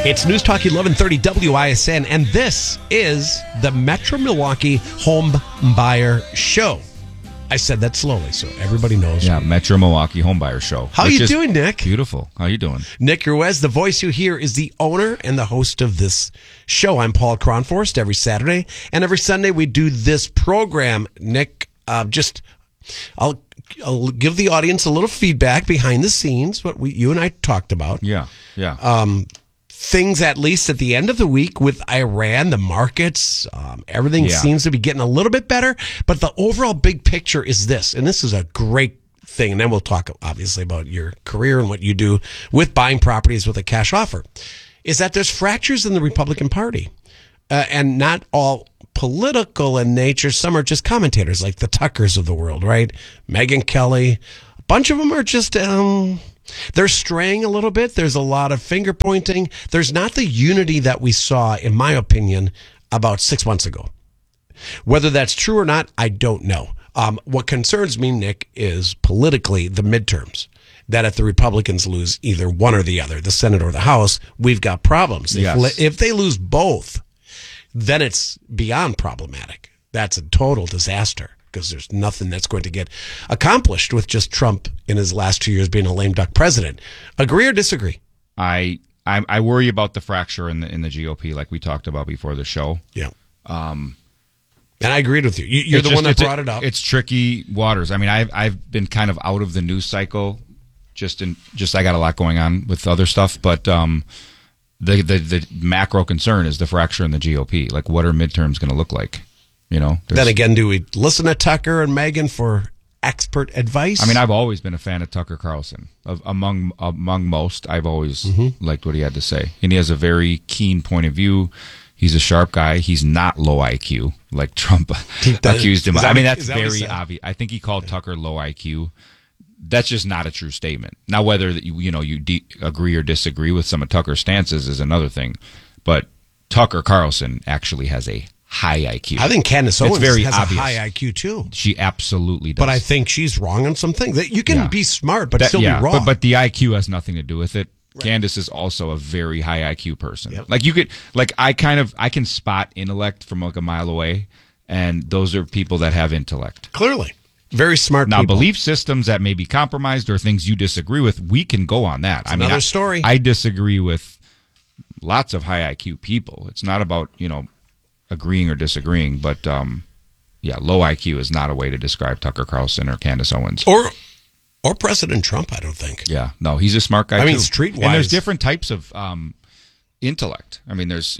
It's News Talk 1130 WISN, and this is the Metro Milwaukee Home Buyer Show. I said that slowly, so everybody knows. Yeah, Metro Milwaukee Home Buyer Show. How you doing, Nick? Beautiful. How you doing? Nick Ruiz, the voice you hear, is the owner and the host of this show. I'm Paul Cronforst every Saturday, and every Sunday we do this program. Nick, I'll give the audience a little feedback behind the scenes, what you and I talked about. Yeah. Things, at least at the end of the week with Iran, the markets, everything seems to be getting a little bit better. But the overall big picture is this, and this is a great thing. And then we'll talk, obviously, about your career and what you do with buying properties with a cash offer, is that there's fractures in the Republican Party. And not all political in nature. Some are just commentators, like the Tuckers of the world, right? Megyn Kelly. A bunch of them are just... they're straying a little bit. There's a lot of finger pointing. There's not the unity that we saw, in my opinion, about 6 months ago. Whether that's true or not, I don't know. What concerns me, Nick, is politically the midterms. That if the Republicans lose either one or the other, the Senate or the House, we've got problems. Yes. If they lose both, then it's beyond problematic. That's a total disaster, because there's nothing that's going to get accomplished with just Trump in his last 2 years being a lame duck president. Agree or disagree? I worry about the fracture in the GOP, like we talked about before the show. Yeah. And I agreed with you. You're the one that brought it up. It's tricky waters. I mean, I've been kind of out of the news cycle. Just I got a lot going on with other stuff, but the macro concern is the fracture in the GOP. Like, what are midterms going to look like? You know, then again, do we listen to Tucker and Megyn for expert advice? I mean, I've always been a fan of Tucker Carlson. Among most, I've always liked what he had to say. And he has a very keen point of view. He's a sharp guy. He's not low IQ, like Trump accused him. I mean, that's very obvious. I think he called Tucker low IQ. That's just not a true statement. Now, whether you agree or disagree with some of Tucker's stances is another thing. But Tucker Carlson actually has a high IQ. I think Candace Owens has obvious. a high IQ too. She absolutely does. But I think she's wrong on some things. You can be smart, but still be wrong. But the IQ has nothing to do with it. Right. Candace is also a very high IQ person. Yep. I can spot intellect from like a mile away, and those are people that have intellect. Clearly. Very smart now, people. Belief systems that may be compromised or things you disagree with, we can go on that. Another story. I disagree with lots of high IQ people. It's not about, agreeing or disagreeing, but low IQ is not a way to describe Tucker Carlson or Candace Owens or President Trump. I don't think. Yeah, no, he's a smart guy. I mean, streetwise, and there's different types of intellect. I mean, there's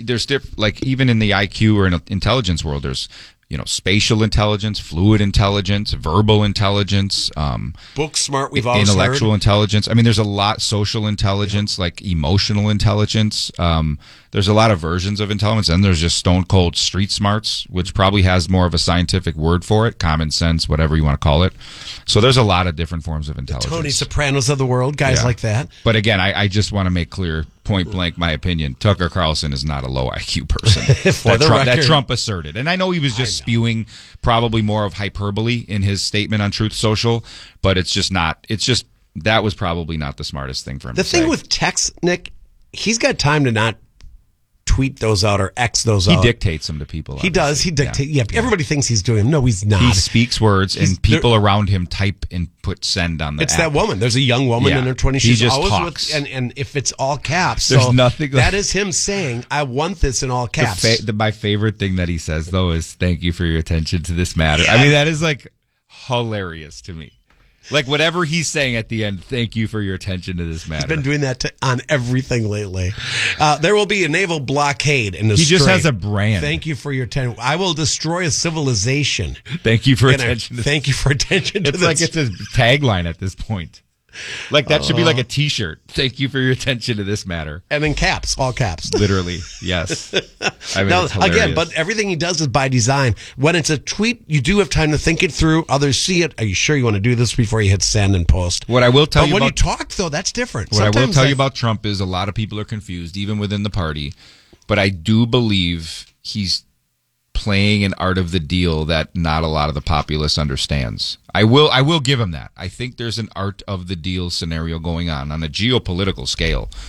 like even in the IQ or in intelligence world, there's spatial intelligence, fluid intelligence, verbal intelligence, book smart. We've always intellectual heard. Intelligence. I mean, there's a lot. Social intelligence, like emotional intelligence. There's a lot of versions of intelligence, and there's just stone cold street smarts, which probably has more of a scientific word for it, common sense, whatever you want to call it. So there's a lot of different forms of intelligence. The Tony Sopranos of the world, guys like that. But again, I just want to make clear, point blank, my opinion. Tucker Carlson is not a low IQ person. that Trump asserted, and I know he was just spewing probably more of hyperbole in his statement on Truth Social, but it's just not. It's just that was probably not the smartest thing for him. The thing with text, Nick, he's got time to not tweet those out or X those out. He dictates them to people. Obviously. He does. He dictates. Yeah. Everybody thinks he's doing them. No, he's not. He speaks words, and people around him type and put send on the It's app. That woman. There's a young woman in her 20s. She's just always talks. And if it's all caps, there's nothing. That is him saying, I want this in all caps. My favorite thing that he says, though, is thank you for your attention to this matter. I mean, that is like hilarious to me. Like, whatever he's saying at the end, thank you for your attention to this matter. He's been doing that on everything lately. There will be a naval blockade in the strait. He just has a brand. Thank you for your attention. I will destroy a civilization. Thank you for attention. Thank you for attention to this. It's like it's a tagline at this point. Like, that should be like a T-shirt. Thank you for your attention to this matter. And in caps, all caps. Literally, yes. I mean, now, again, but everything he does is by design. When it's a tweet, you do have time to think it through. Others see it. Are you sure you want to do this before you hit send and post? What I will tell you when about, you talk, though, that's different. What I will tell you about Trump is a lot of people are confused, even within the party. But I do believe he's playing an art of the deal that not a lot of the populace understands. I will give him that. I think there's an art of the deal scenario going on a geopolitical scale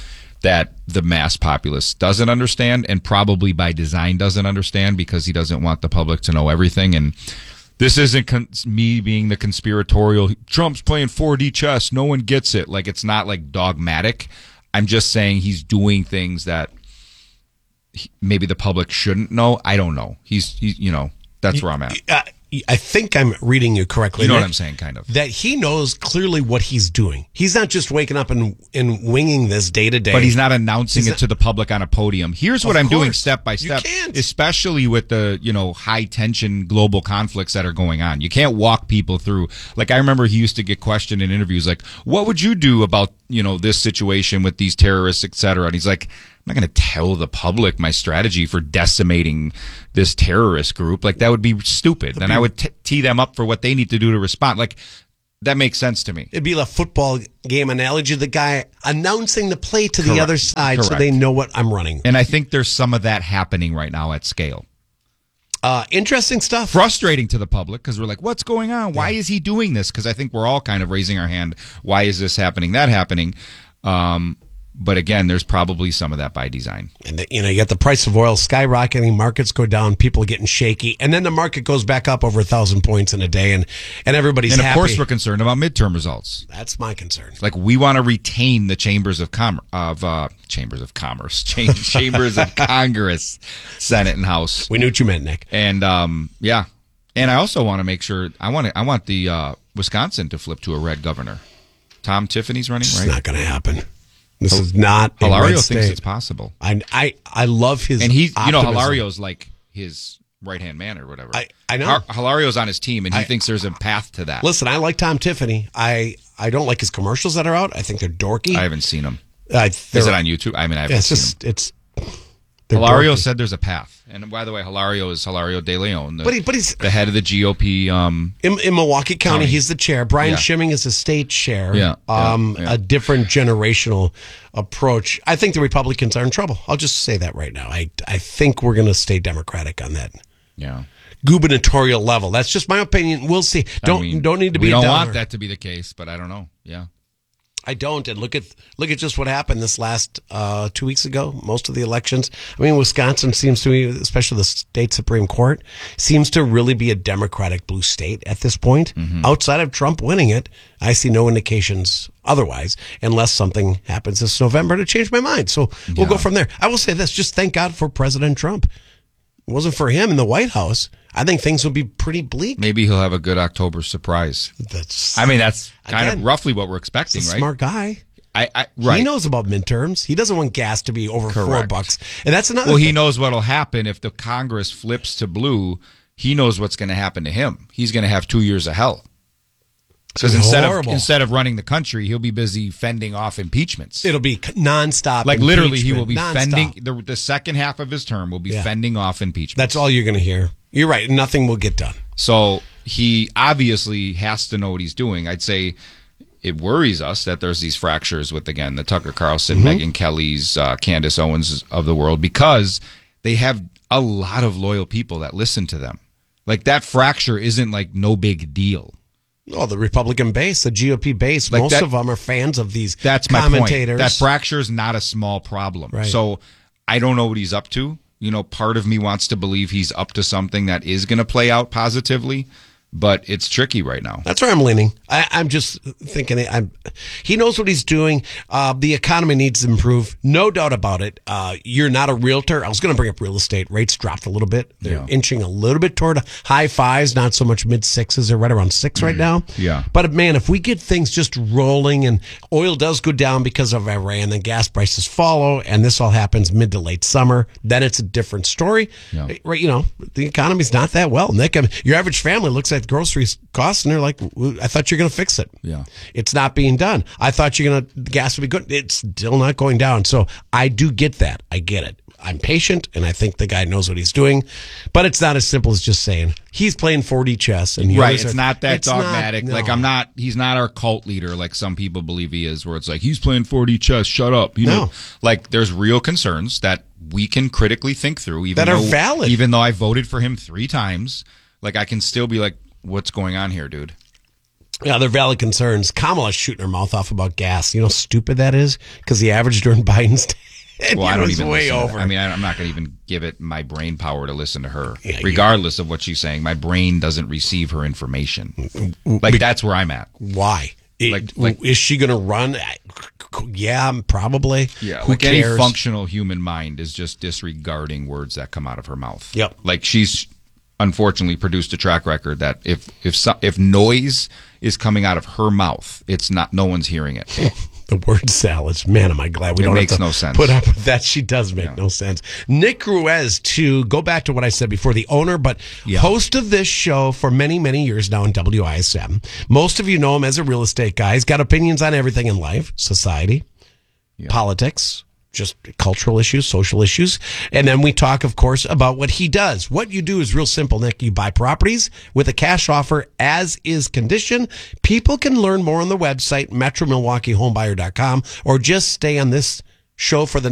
that the mass populace doesn't understand, and probably by design doesn't understand, because he doesn't want the public to know everything. And this isn't me being the conspiratorial, Trump's playing 4D chess, no one gets it. Like, it's not like dogmatic. I'm just saying he's doing things that maybe the public shouldn't know. I don't know. He's that's where I'm at. I think I'm reading you correctly. You know Nick, what I'm saying, kind of. that he knows clearly what he's doing. He's not just waking up and winging this day to day. But he's not announcing it to the public on a podium. Here's what I'm doing step by step, especially with the, high tension global conflicts that are going on. You can't walk people through. Like, I remember he used to get questioned in interviews like, what would you do about, this situation with these terrorists, et cetera? And he's like, I'm not going to tell the public my strategy for decimating this terrorist group. Like, that would be stupid. And I would tee them up for what they need to do to respond. Like, that makes sense to me. It'd be a football game analogy. The guy announcing the play to the other side so they know what I'm running. And I think there's some of that happening right now at scale. Interesting stuff. Frustrating to the public, because we're like, what's going on? Why is he doing this? Because I think we're all kind of raising our hand. Why is this happening, that happening? But again, there's probably some of that by design. And you got the price of oil skyrocketing, markets go down, people are getting shaky, and then the market goes back up over 1,000 points in a day, and everybody's happy. And of course, we're concerned about midterm results. That's my concern. Like, we want to retain the chambers of Congress, Senate, and House. We knew what you meant, Nick. And and I also want to make sure I want the Wisconsin to flip to a red governor. Tom Tiffany's running, right? It's not going to happen. This is not Hilario thinks it's possible. I love his, and he, optimism. Hilario's like his right hand man or whatever. I know Hilario's on his team, and he thinks there's a path to that. Listen, I like Tom Tiffany. I don't like his commercials that are out. I think they're dorky. I haven't seen them. Is it on YouTube? I mean, I haven't seen them. Hilario said there's a path. And by the way, Hilario is Hilario De Leon, but he's the head of the GOP. In Milwaukee County, he's the chair. Brian Schimming is the state chair. A different generational approach. I think the Republicans are in trouble. I'll just say that right now. I think we're going to stay Democratic on that. Yeah. Gubernatorial level. That's just my opinion. We'll see. Don't need to be. We don't want that to be the case, but I don't know. Yeah. I don't. And look at just what happened this last 2 weeks ago. Most of the elections. I mean, Wisconsin seems to be, especially the state Supreme Court, seems to really be a Democratic blue state at this point. Mm-hmm. Outside of Trump winning it, I see no indications otherwise, unless something happens this November to change my mind. So we'll go from there. I will say this: just thank God for President Trump. It wasn't for him in the White House, I think things will be pretty bleak. Maybe he'll have a good October surprise. That's kind of roughly what we're expecting, right? Smart guy. Right. He knows about midterms. He doesn't want gas to be over $4. And that's another thing. He knows what'll happen if the Congress flips to blue. He knows what's going to happen to him. He's going to have 2 years of hell. Because instead of running the country, he'll be busy fending off impeachments. It'll be nonstop. Like literally, he will be fending. The second half of his term will be fending off impeachment. That's all you're going to hear. You're right. Nothing will get done. So he obviously has to know what he's doing. I'd say it worries us that there's these fractures with, again, the Tucker Carlson, Megyn Kelly's, Candace Owens of the world, because they have a lot of loyal people that listen to them. Like, that fracture isn't like no big deal. Oh, the Republican base, the GOP base, like most of them are fans of these commentators. My point. That fracture is not a small problem. Right. So I don't know what he's up to. Part of me wants to believe he's up to something that is going to play out positively, but it's tricky right now. That's where I'm leaning. I'm just thinking he knows what he's doing. The economy needs to improve. No doubt about it. You're not a realtor. I was going to bring up real estate. Rates dropped a little bit. They're inching a little bit toward high fives, not so much mid sixes. They're right around 6 right now. Yeah. But man, if we get things just rolling and oil does go down because of Iran, then gas prices follow, and this all happens mid to late summer, then it's a different story. Yeah. Right? The economy's not that well, Nick. I mean, your average family looks at groceries costs and they're like, I thought you're going to fix it. Yeah. It's not being done. I thought the gas would be good. It's still not going down. So I do get that. I get it. I'm patient, and I think the guy knows what he's doing. But it's not as simple as just saying he's playing 4D chess. And it's not that dogmatic. No. Like, he's not our cult leader like some people believe he is, where it's like, he's playing 4D chess, shut up. No. Like, there's real concerns that we can critically think through. That are valid. Even though I voted for him 3 times, like, I can still be like, what's going on here, dude? Yeah, they're valid concerns. Kamala's shooting her mouth off about gas. You know how stupid that is? Because the average during Biden's well, I don't even way listen over. I mean, I'm not going to even give it my brain power to listen to her. Yeah, regardless of what she's saying, my brain doesn't receive her information. Like, that's where I'm at. Why? Is she going to run? Yeah, probably. Yeah, Who cares? Any functional human mind is just disregarding words that come out of her mouth. Yep. Like, she's unfortunately produced a track record that if noise is coming out of her mouth, it's not. No one's hearing it. The word salads. Man, am I glad we don't makes have to no sense. Put up with that. She does make no sense. Nick Ruiz, to go back to what I said before, the owner, but host of this show for many, many years now in WISM. Most of you know him as a real estate guy. He's got opinions on everything in life, society, politics, just cultural issues, social issues. And then we talk, of course, about what he does. What you do is real simple, Nick. You buy properties with a cash offer as is condition. People can learn more on the website, metromilwaukeehomebuyer.com, or just stay on this show for the